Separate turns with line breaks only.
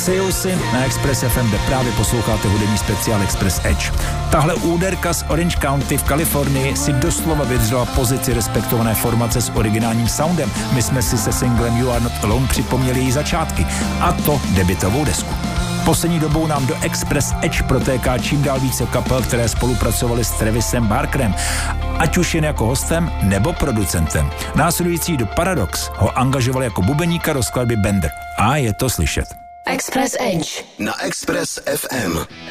Přeju si na Express FM, kde právě posloucháte hudební speciál Express Edge. Tahle úderka z Orange County v Kalifornii si doslova vydržela pozici respektované formace s originálním soundem. My jsme si se singlem You Are Not Alone připomněli její začátky, a to debutovou desku. Poslední dobou nám do Express Edge protéká čím dál více kapel, které spolupracovaly s Travisem Barkerem, ať už jen jako hostem nebo producentem. Následující do Paradox ho angažoval jako bubeníka do skladby Bender. A je to slyšet.
Express Edge
na Express FM.